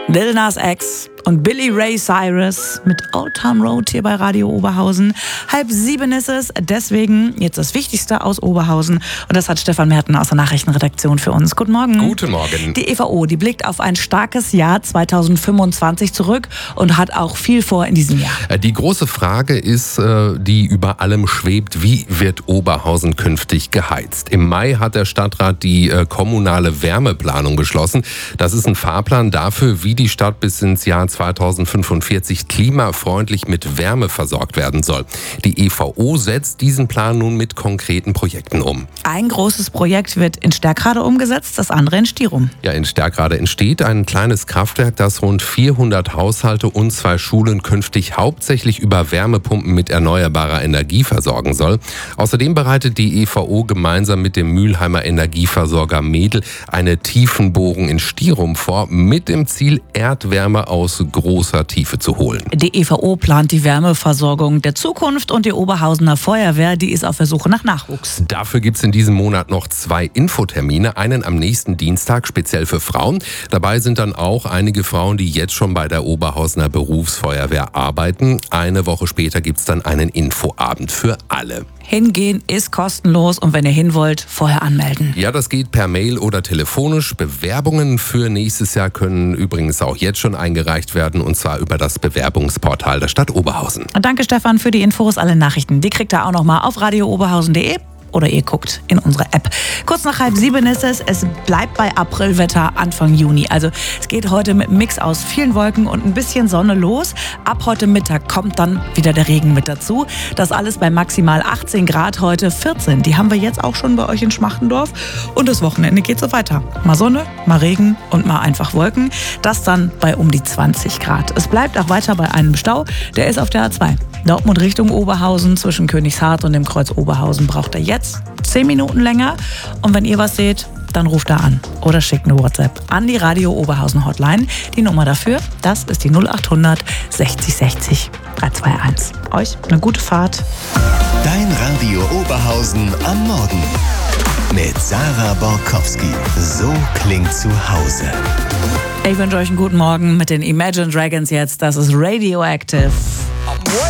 Lil Nas X und Billy Ray Cyrus mit Old Town Road hier bei Radio Oberhausen. 6:30 ist es, deswegen jetzt das Wichtigste aus Oberhausen. Und das hat Stefan Merten aus der Nachrichtenredaktion für uns. Guten Morgen. Guten Morgen. Die EVO, die blickt auf ein starkes Jahr 2025 zurück und hat auch viel vor in diesem Jahr. Die große Frage ist, die über allem schwebt, wie wird Oberhausen künftig geheizt? Im Mai hat der Stadtrat die kommunale Wärmeplanung beschlossen. Das ist ein Fahrplan dafür, wie die Stadt bis ins Jahr 2045 klimafreundlich mit Wärme versorgt werden soll. Die EVO setzt diesen Plan nun mit konkreten Projekten um. Ein großes Projekt wird in Sterkrade umgesetzt, das andere in Stierum. Ja, in Sterkrade entsteht ein kleines Kraftwerk, das rund 400 Haushalte und 2 Schulen künftig hauptsächlich über Wärmepumpen mit erneuerbarer Energie versorgen soll. Außerdem bereitet die EVO gemeinsam mit dem Mülheimer Energieversorger Medel eine Tiefenbohrung in Stierum vor, mit dem Ziel, Erdwärme aus großer Tiefe zu holen. Die EVO plant die Wärmeversorgung der Zukunft und die Oberhausener Feuerwehr, die ist auf der Suche nach Nachwuchs. Dafür gibt es in diesem Monat noch 2 Infotermine, einen am nächsten Dienstag speziell für Frauen. Dabei sind dann auch einige Frauen, die jetzt schon bei der Oberhausener Berufsfeuerwehr arbeiten. Eine Woche später gibt es dann einen Infoabend für alle. Hingehen ist kostenlos und wenn ihr hin wollt, vorher anmelden. Ja, das geht per Mail oder telefonisch. Bewerbungen für nächstes Jahr können übrigens auch jetzt schon eingereicht werden, und zwar über das Bewerbungsportal der Stadt Oberhausen. Und danke Stefan für die Infos, alle Nachrichten. Die kriegt ihr auch nochmal auf radiooberhausen.de. Oder ihr guckt in unsere App. Kurz nach 6:30 ist es. Es bleibt bei Aprilwetter Anfang Juni. Also es geht heute mit einem Mix aus vielen Wolken und ein bisschen Sonne los. Ab heute Mittag kommt dann wieder der Regen mit dazu. Das alles bei maximal 18 Grad, heute 14. Die haben wir jetzt auch schon bei euch in Schmachtendorf. Und das Wochenende geht so weiter. Mal Sonne, mal Regen und mal einfach Wolken. Das dann bei um die 20 Grad. Es bleibt auch weiter bei einem Stau. Der ist auf der A2. Dortmund Richtung Oberhausen zwischen Königshardt und dem Kreuz Oberhausen braucht er jetzt 10 Minuten länger. Und wenn ihr was seht, dann ruft da an oder schickt eine WhatsApp an die Radio Oberhausen Hotline. Die Nummer dafür, das ist die 0800 60 60 321. Euch eine gute Fahrt. Dein Radio Oberhausen am Morgen. Mit Sarah Borkowski. So klingt zu Hause. Ich wünsche euch einen guten Morgen mit den Imagine Dragons jetzt. Das ist Radioactive.